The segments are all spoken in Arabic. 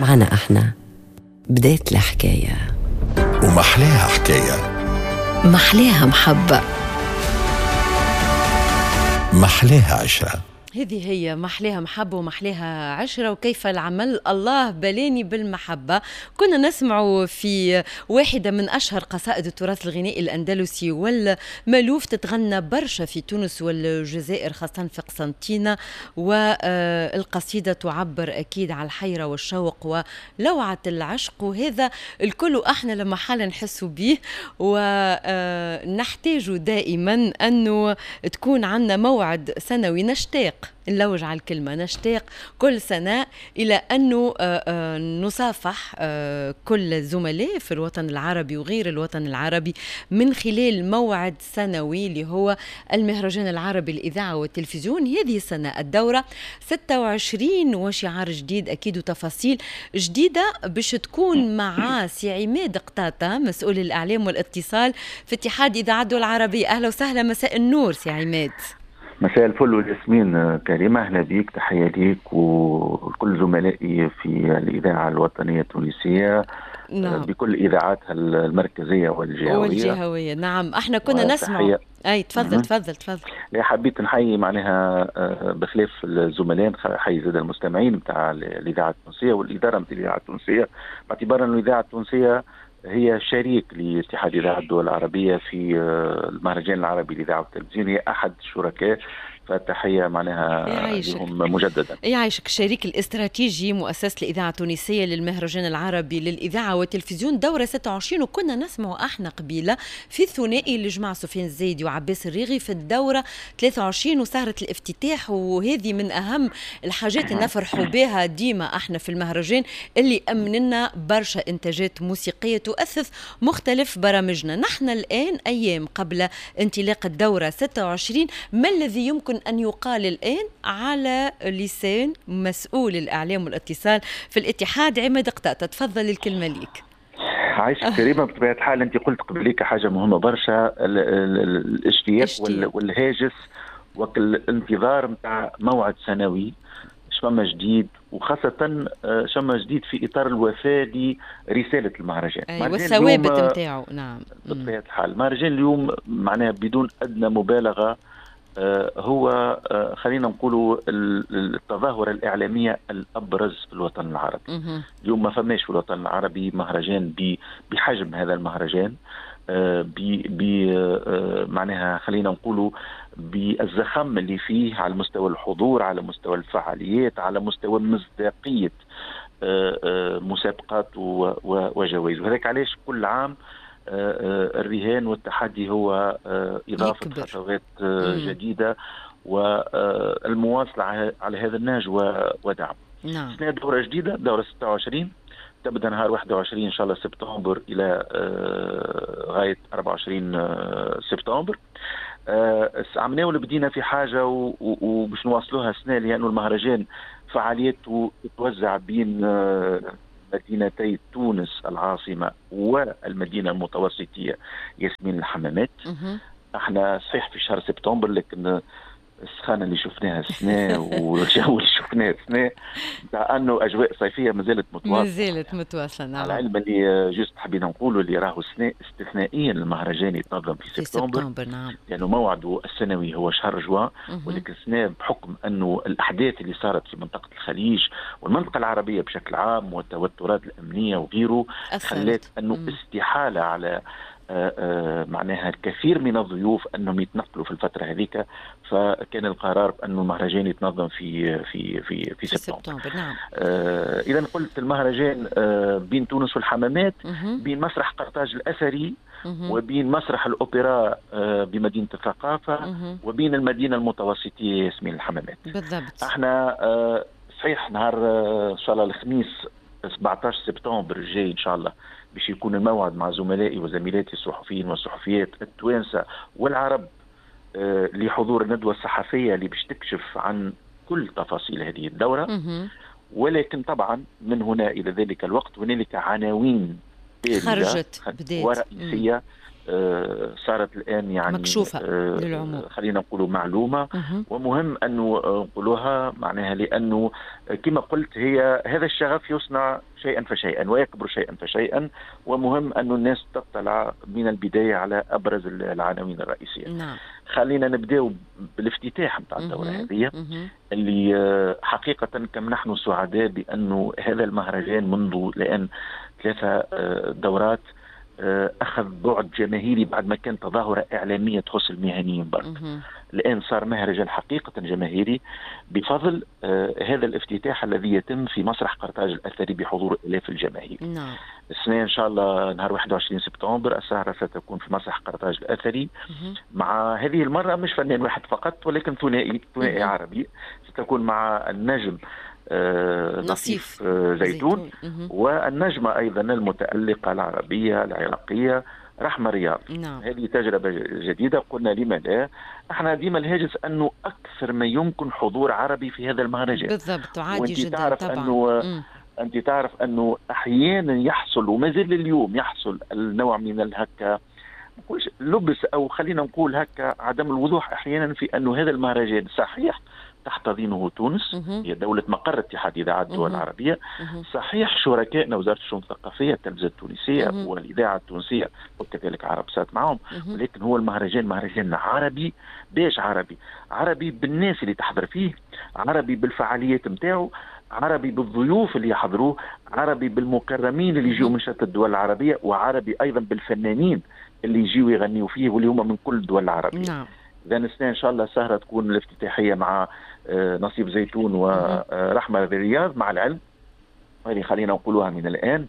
معنا احنا بداية الحكاية ومحلاها حكاية، محلاها محبة، محلاها عشرة. هذه هي محلاها محبة ومحلاها عشرة. وكيف العمل؟ الله بلاني بالمحبة. كنا نسمع في واحدة من أشهر قصائد التراث الغنائي الأندلسي والمألوف، تتغنى برشا في تونس والجزائر خاصة في قسنطينة، والقصيدة تعبر أكيد على الحيرة والشوق ولوعة العشق، وهذا الكل احنا لما حالا نحس به، ونحتاج دائما أنه تكون عنا موعد سنوي نشتاق، نلوج على الكلمة، نشتاق كل سنة إلى أنه نصافح كل الزملاء في الوطن العربي وغير الوطن العربي من خلال موعد سنوي اللي هو المهرجان العربي للإذاعة والتلفزيون. هذه السنة الدورة 26 وشعار جديد أكيد وتفاصيل جديدة باش تكون مع سي عماد قطاطة مسؤول الإعلام والاتصال في اتحاد إذاعة الدول العربية. أهلا وسهلا، مساء النور سي عماد. مساء الفل والياسمين كريمة، أهلا بيك، تحية ليك وكل زملائي في الإذاعة الوطنية التونسية. نعم. بكل إذاعاتها المركزية والجهوية. نعم، احنا كنا نسمع. أي تفضل. لا، حبيت نحيي معناها بخلاف الزملاء، حي زاد المستمعين بتاع الإذاعة التونسية والإدارة بتاع الإذاعة التونسية، باعتبار أن الإذاعة التونسية هي شريك لاتحاد إذاعة الدول العربية في المهرجان العربي للإذاعة والتلفزيون، هي أحد الشركاء، فتحية معناها لهم مجددا. يعيشك. الشريك الاستراتيجي مؤسسة الإذاعة التونسية للمهرجان العربي للإذاعة والتلفزيون دورة 26. وكنا نسمع احنا قبيلة في الثنائي اللي جمع سفيان الزايدي وعباس الريغي في الدورة 23 وسهرة الافتتاح، وهذه من أهم الحاجات اللي نفرحوا بها ديما احنا في المهرجان، اللي أمننا برشا إنتاجات موسيقية تؤثث مختلف برامجنا. نحن الآن أيام قبل انطلاق الدورة 26، ما الذي يمكن أن يقال الآن على لسان مسؤول الإعلام والاتصال في الاتحاد عماد قطاطة؟ تفضل، الكلمة ليك. عايش كريمة، بطبيعة الحال أنت قلت قبليك حاجة مهمة برشا، الاشتياق والهاجس والانتظار متاع موعد سنوي شمة جديد، وخاصة شمة جديد في إطار الوفاة لرسالة المهرجان. والثوابت متاعه. نعم، بطبيعة الحال المهرجان اليوم معناها بدون أدنى مبالغة هو خلينا نقولوا التظاهرة الإعلامية الأبرز في الوطن العربي. اليوم ما فماش في الوطن العربي مهرجان بحجم هذا المهرجان، معناها خلينا نقولوا بالزخم اللي فيه على مستوى الحضور، على مستوى الفعاليات، على مستوى مصداقية مسابقات وجوائز. وهذاك علاش كل عام الرهان والتحدي هو إضافة خطوات جديدة والمواصلة على هذا النهج ودعم. نعم. دورة جديدة، دورة 26 تبدأ نهار 21 إن شاء الله سبتمبر إلى غاية 24 سبتمبر. عملنا واللي بدينا في حاجة وباش نواصلوها السنة، لأنه المهرجان فعاليته تتوزع بين مدينتي تونس العاصمة والمدينة المتوسطية ياسمين الحمامات. احنا صحيح في شهر سبتمبر، لكن السخانة اللي شفناها السنة والجو اللي شفناه السنة بتاع انه اجواء صيفية ما زالت متواصلة. نعم. على العلم اللي جست حبينا نقولوا اللي راهو استثنائيا المهرجان يتنظم في سبتمبر. نعم. لانه موعده السنوي هو شهر جوان، ولكن السنة بحكم انه الاحداث اللي صارت في منطقة الخليج والمنطقة العربية بشكل عام والتوترات الامنية وغيره خلت انه استحالة على معناها الكثير من الضيوف انهم يتنقلوا في الفتره هذيك، فكان القرار انه المهرجان يتنظم في سبتمبر. نعم. اذا قلت المهرجان بين تونس والحمامات، بين مسرح قرطاج الاثري وبين مسرح الاوبرا بمدينه الثقافه وبين المدينه المتوسطيه ياسمين الحمامات. بالضبط. احنا صحيح نهار ان شاء الله الخميس 17 سبتمبر الجاي ان شاء الله باش يكون الموعد مع زملائي وزميلاتي الصحفيين والصحفيات التوانسة والعرب لحضور الندوة الصحفية اللي باش تكشف عن كل تفاصيل هذه الدورة. ولكن طبعا من هنا إلى ذلك الوقت هنالك عناوين خرجت ورئيسية صارت الآن يعني مكشوفة للعموم، خلينا نقولوا معلومة، ومهم أنه نقولوها معناها، لأنه كما قلت هذا الشغف يصنع شيئا فشيئا ويكبر شيئا فشيئا، ومهم أن الناس تطلع من البداية على أبرز العناوين الرئيسية. نعم. خلينا نبدأ بالافتتاح متاع الدورة هذه، اللي حقيقة كم نحن سعداء بأنه هذا المهرجان منذ الآن 3 دورات أخذ بعد جماهيري بعد ما كان تظاهرة إعلامية تخص المهنيين برك. الآن صار مهرجان حقيقة جماهيري بفضل هذا الافتتاح الذي يتم في مسرح قرطاج الأثري بحضور آلاف الجماهير. نعم. السنة إن شاء الله نهار 21 سبتمبر السهرة ستكون في مسرح قرطاج الأثري، مع هذه المرة مش فنان واحد فقط ولكن ثنائي عربي. ستكون مع النجم نصيف زيتون والنجمة أيضا المتألقة العربية العراقية رحمة رياض. نعم. هذه تجربة جديدة، قلنا لما لا. احنا ديما الهاجس أنه أكثر ما يمكن حضور عربي في هذا المهرجان. بالضبط، عادي جدا تعرف طبعا. أنت تعرف أنه أحيانا يحصل وما زال اليوم يحصل النوع من الهكا لبس، أو خلينا نقول هكا عدم الوضوح أحيانا في أنه هذا المهرجان صحيح تحتضنه تونس، هي دولة مقر اتحاد إذاعات الدول العربية. صحيح شركائنا وزارة الشؤون الثقافية التلفزة التونسية والإذاعة التونسية وكذلك عربسات معهم، ولكن هو المهرجان مهرجان عربي. باش عربي بالناس اللي تحضر فيه، عربي بالفعاليات متاعه، عربي بالضيوف اللي يحضروه، عربي بالمكرمين اللي يجيوا من شتى الدول العربية، وعربي أيضا بالفنانين اللي يجيوا يغنيوا فيه واللي هم من كل الدول العربية. نعم. إذا السنة إن شاء الله سهرة تكون الافتتاحية مع نصيف زيتون ورحمة رياض. مع العلم هذه خلينا نقولوها من الآن،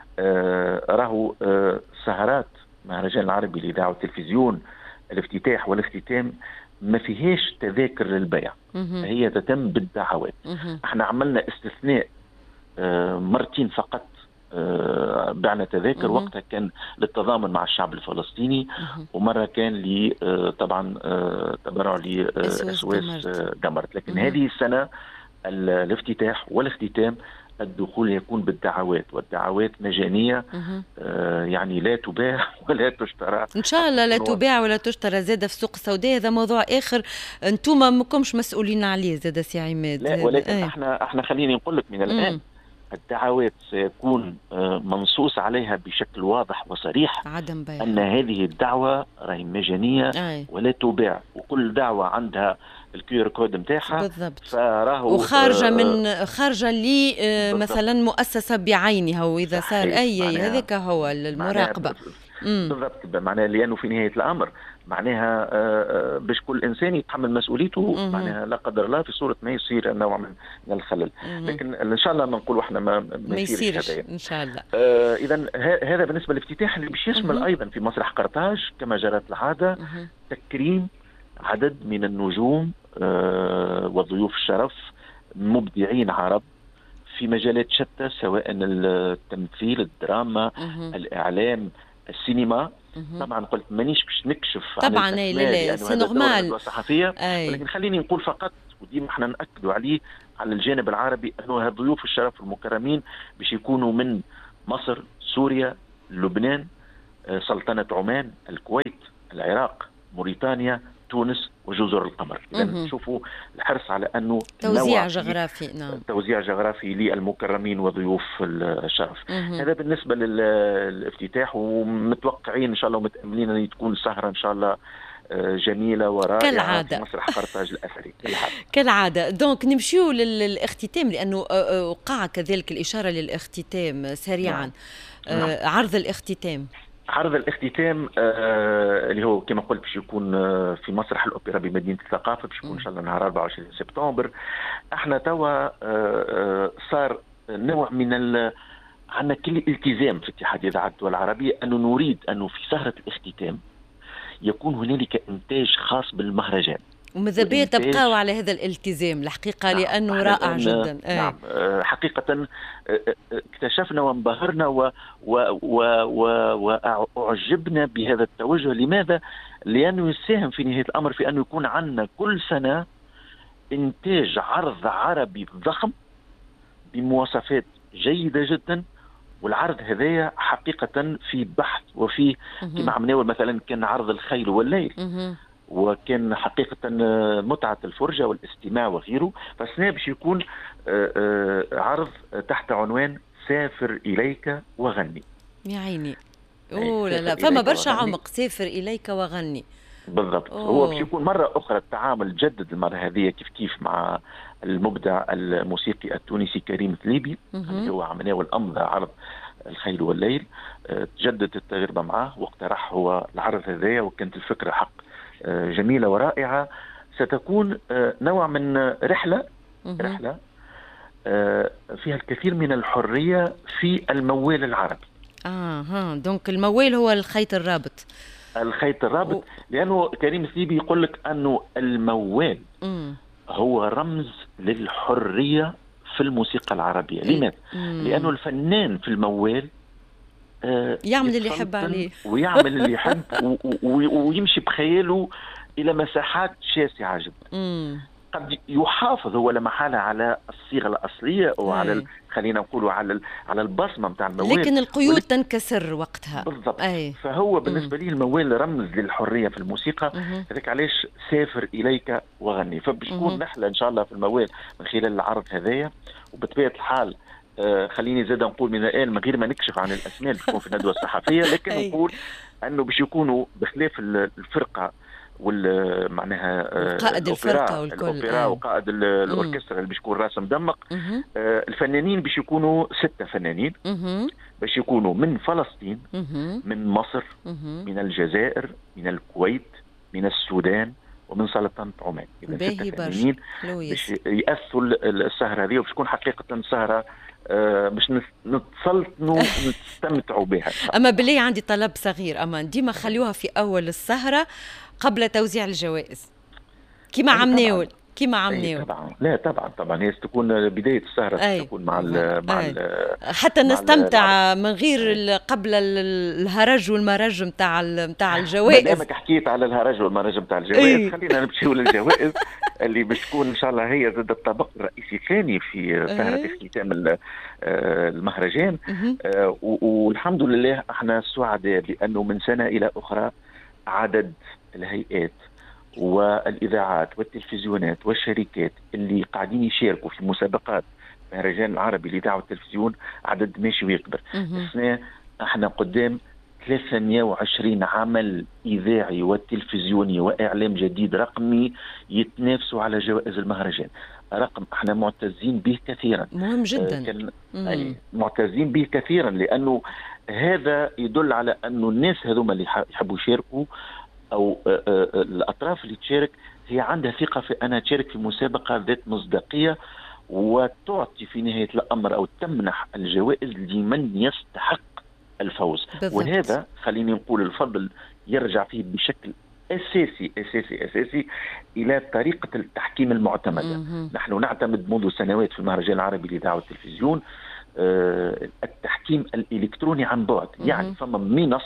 راهو سهرات مهرجان العربي للإذاعة والتلفزيون الافتتاح والاختتام ما فيهاش تذاكر للبيع، هي تتم بالدعوات. احنا عملنا استثناء مرتين فقط بعنا تذاكر، وقتها كان للتضامن مع الشعب الفلسطيني، ومرة كان طبعا تبرع لأسواس دمرت. لكن هذه السنة الافتتاح والاختتام الدخول يكون بالدعوات، والدعوات مجانية، يعني لا تباع ولا تشترى إن شاء الله، لا تباع ولا تشترى. زادة في السوق السوداء هذا موضوع آخر أنتم ماكمش مسؤولين عليه زادة سي عماد. لا، ولكن احنا خليني نقول لك من الآن الدعوات سيكون منصوص عليها بشكل واضح وصريح، عدم بيع، أن هذه الدعوة راهي مجانية ولا تباع، وكل دعوة عندها الكيور كود متاعها بالضبط، فراهو وخارجة خارجة لي مثلا مؤسسة بعينها، وإذا صار هذاك هو المراقبة بالضبط. معناها لأنه في نهاية الأمر معناها باش كل إنسان يتحمل مسؤوليته، معناها لا قدر الله في صورة ما يصير نوع من الخلل. لكن إن شاء الله ما نقول إحنا ما يصيرش إن شاء الله. إذا هذا بالنسبة للافتتاح اللي باش يشمل أيضا في مسرح قرطاج كما جرت العادة تكريم عدد من النجوم وضيوف الشرف مبدعين عرب في مجالات شتى، سواء التمثيل، الدراما، الإعلام، السينما. طبعا قلت مانيش باش نكشف طبعا لا سي نورمال الصحفية، ولكن خليني نقول فقط، وديما احنا نأكدوا عليه على الجانب العربي، انه ضيوف الشرف المكرمين باش يكونوا من مصر، سوريا، لبنان، سلطنة عمان، الكويت، العراق، موريتانيا، تونس وجزر القمر. إذا نشوفوا الحرص على أنه توزيع جغرافي. نعم. توزيع جغرافي للمكرمين وضيوف الشرف. هذا بالنسبة للافتتاح، ومتوقعين إن شاء الله ومتأملين أن تكون سهرة إن شاء الله جميلة ورائعة كالعادة في مسرح قرطاج الأثري كالعادة. دونك نمشيو للاختتام، لأنه وقع كذلك الإشارة للاختتام سريعا. عرض الاختتام اللي هو كما قلت باش يكون في مسرح الأوبرا بمدينة الثقافة، باش يكون إن شاء الله نهار 24 سبتمبر. احنا توا صار نوع من عندنا كل التزام في اتحاد إذاعات الدول العربية أنه نريد أنه في سهرة الاختتام يكون هنالك إنتاج خاص بالمهرجان، وماذا بيا تبقاو على هذا الالتزام الحقيقة. نعم. لأنه رائع جدا. نعم. حقيقة اكتشفنا وانبهرنا وأعجبنا بهذا التوجه. لماذا؟ لأنه يساهم في نهاية الأمر في أنه يكون عندنا كل سنة إنتاج عرض عربي ضخم بمواصفات جيدة جدا والعرض هذايا حقيقة في بحث وفي كما عملناه مثلا كان عرض الخيل والليل، وكان حقيقة متعة الفرجة والاستماع وغيره. فالسنة باش يكون عرض تحت عنوان سافر إليك وغني. يا عيني، أوه لا فما برشا عمق، سافر إليك وغني. بالضبط. هو باش يكون مرة أخرى التعامل جدد المرة هذه كيف مع المبدع الموسيقي التونسي كريم ثليبي اللي هو عملناه والأمضى عرض الخيل والليل. تجدد التجربة معه واقترح هو العرض هذايا، وكانت الفكرة حق جميلة ورائعة. ستكون نوع من رحلة فيها الكثير من الحرية في الموال العربي. دونك الموال هو الخيط الرابط. لأنه كريم ثليبي يقول لك أنه الموال هو رمز للحرية في الموسيقى العربية. لماذا؟ لأنه الفنان في الموال يعمل اللي يحب عليه ويعمل اللي يحب ويمشي بخياله إلى مساحات شاسعة جدا. قد يحافظ هو لا محالة على الصيغة الأصلية وعلى خلينا نقولوا على البصمة متاع الموال، لكن القيود تنكسر وقتها. بالضبط. فهو بالنسبة لي الموال رمز للحرية في الموسيقى. هذاك علاش سافر إليك وغني. فباش تكون نحلة إن شاء الله في الموال من خلال العرض هذايا. وبطبيعة الحال خليني زاد نقول من الآن من غير ما نكشف عن الأسماء اللي تكون في الندوة الصحفية، لكن نقول أنه باش يكونوا بخلاف الفرقة معناها قائد الفرقة الأوبرا وقائد الأوركسترا اللي باش يكون راس مدمق. الفنانين باش يكونوا 6 فنانين باش يكونوا من فلسطين، من مصر، من الجزائر، من الكويت، من السودان، ومن سلطنة عمان. إذا 6 فنانين باش يأسوا السهرة هذه، وباش تكون حقيقة سهرة باش نتسلطنوا ونستمتعوا بها. أما بالله عندي طلب صغير، أمان ديما خلوها في أول السهرة قبل توزيع الجوائز كما عمناول. لا طبعا هي تكون بداية السهرة تكون مع حتى نستمتع من غير قبل الهرج والمرج متاع الجوائز. دائما حكيت على الهرج والمرج متاع الجوائز. خلينا نمشيو للجوائز اللي باش تكون ان شاء الله هي زاد الطبق الرئيسي الثاني في سهرة اختتام المهرجان. والحمد لله احنا سعداء لانه من سنة الى اخرى عدد الهيئات والإذاعات والتلفزيونات والشركات اللي قاعدين يشاركوا في مسابقات مهرجان العربي للإذاعة والتلفزيون عدد ماشي ويكبر. السنة احنا قدام 320 عمل إذاعي وتلفزيوني وإعلام جديد رقمي يتنافسوا على جوائز المهرجان. رقم احنا معتزين به كثيرا، مهم جدا. معتزين به كثيرا لأنه هذا يدل على أنه الناس هذوما اللي يحبوا يشاركوا أو الأطراف اللي تشارك هي عندها ثقة في أنها تشارك في مسابقة ذات مصداقية وتعطي في نهاية الأمر أو تمنح الجوائز لمن يستحق الفوز. وهذا خليني نقول الفضل يرجع فيه بشكل أساسي إلى طريقة التحكيم المعتمدة. نحن نعتمد منذ سنوات في المهرجان العربي للإذاعة والتلفزيون التحكيم الإلكتروني عن بعد. يعني فما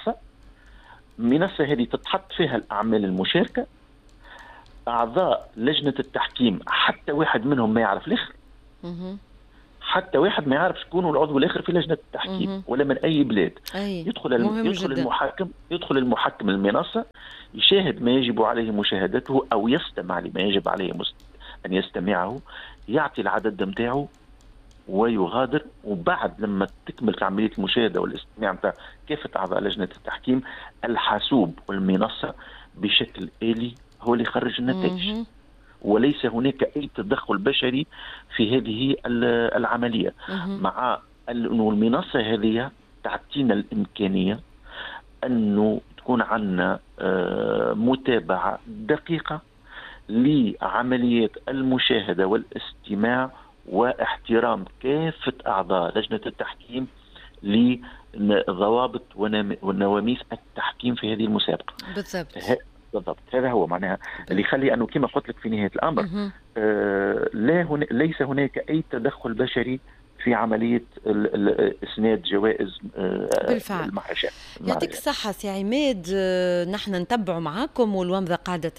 منصة هذه تتحط فيها الأعمال المشاركة، أعضاء لجنة التحكيم حتى واحد منهم ما يعرف الآخر، حتى واحد ما يعرف شكون هو العضو الآخر في لجنة التحكيم ولا من أي بلاد. يدخل المحكم المنصة يشاهد ما يجب عليه مشاهدته أو يستمع لما يجب عليه أن يستمعه، يعطي العدد متاعه ويغادر. وبعد لما تكمل عملية المشاهدة والاستماع متاع كافة أعضاء لجنة التحكيم، الحاسوب والمنصة بشكل آلي هو اللي يخرج النتائج، وليس هناك أي تدخل بشري في هذه العملية. مع أنه المنصة هذه تعطينا الإمكانية أنه تكون عندنا متابعة دقيقة لعمليات المشاهدة والاستماع واحترام كافة أعضاء لجنة التحكيم لضوابط ونواميس التحكيم في هذه المسابقة. بالضبط. هذا هو معناها اللي يخلي أنه كما قلت لك في نهاية الأمر ليس هناك أي تدخل بشري في عمليه اسناد جوائز بالفعل. المهرجان. يعطيك الصحة سي عماد. نحن نتبعوا معاكم والومضة قاعدة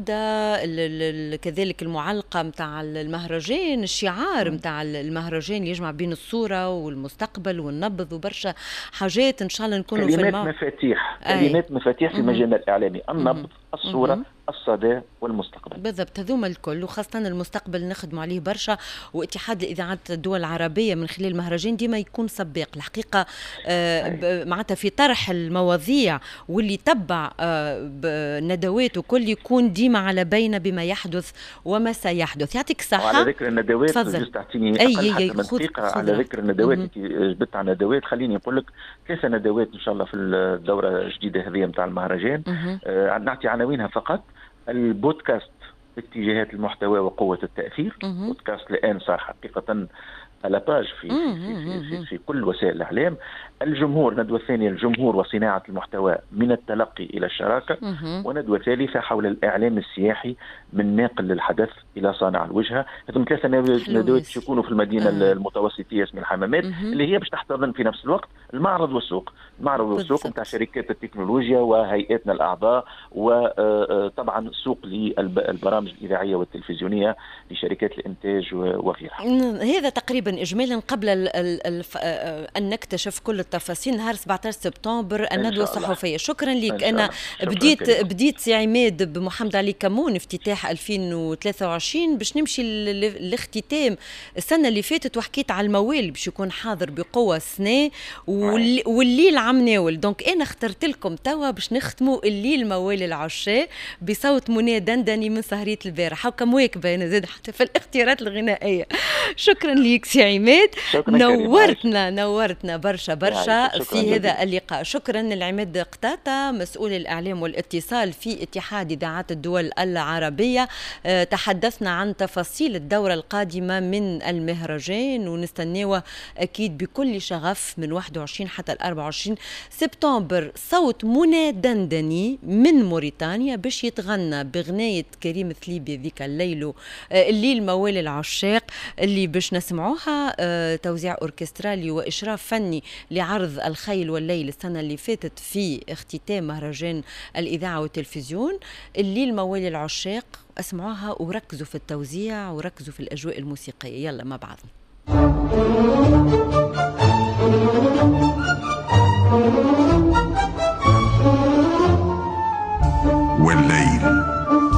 تتعدى، كذلك المعلقة متاع المهرجان، الشعار متاع المهرجان اللي يجمع بين الصورة والمستقبل والنبض وبرشا حاجات. إن شاء الله نكونوا في كلمات مفاتيح في مجالنا الإعلامي: النبض، الصورة، الصدى والمستقبل. بالضبط، هذوما الكل، وخاصة المستقبل نخدموا عليه برشا. واتحاد الإذاعات الدول العربية من خلال المهرجان ديما يكون سباق الحقيقة معناتها في طرح المواضيع، واللي تبع الندوات وكل يكون ديما على بينه بما يحدث وما سيحدث. يعطيك الصحة. على ذكر الندوات تعطيني أقل حتى من دقيقة على ذكر الندوات. جبت على ندوات، خليني نقول لك 3 ندوات إن شاء الله في الدورة الجديدة هذه متاع المهرجان. نعطي عناوينها فقط: البودكاست، اتجاهات المحتوى وقوة التأثير. بودكاست الآن صار حقيقة على باج في كل وسائل الإعلام. الجمهور، ندوة ثانية: الجمهور وصناعة المحتوى من التلقي إلى الشراكة. وندوة ثالثة حول الإعلام السياحي من ناقل للحدث إلى صانع الوجهة. هذم 3 ندوات يكونوا في المدينة المتوسطية اسم الحمامات، اللي هي باش تحتضن في نفس الوقت المعرض والسوق نتاع شركات التكنولوجيا وهيئاتنا الأعضاء، وطبعا سوق للبرامج الإذاعية والتلفزيونية لشركات الإنتاج وغيرها. هذا تقريبا إجمالا قبل أن نكتشف كل التفاصيل نهار 17 سبتمبر الندوة الصحفية. شكرا لك. أنا بديت سي عماد بمحمد علي كمون افتتاح 2023 باش نمشي لاختتام السنة اللي فاتت، وحكيت على الموال باش يكون حاضر بقوة السنة والليل عم ناول. دونك أنا اخترت لكم توا باش نختموا الليل موال العشاء بصوت منى دندني من سهرية البارح، هاكا مواكبة أنا زاد حتى في الاختيارات الغنائية. شكرا ليك سي عماد، نورتنا برشا في هذا اللقاء. شكرا لعماد قتاتة مسؤول الإعلام والاتصال في اتحاد إذاعات الدول العربية. تحدثنا عن تفاصيل الدورة القادمة من المهرجان، ونستناوه أكيد بكل شغف من 21 حتى 24 سبتمبر. صوت منى دندني من موريتانيا باش يتغنى بغناية كريم ثليبي ذيك الليل موال العشاق اللي باش نسمعوها. توزيع أوركسترالي وإشراف فني لعرض الخيل والليل السنة اللي فاتت في اختتام مهرجان الإذاعة والتلفزيون. الليل موال العشاق، اسمعوها وركزوا في التوزيع وركزوا في الأجواء الموسيقية. يلا مع بعضنا.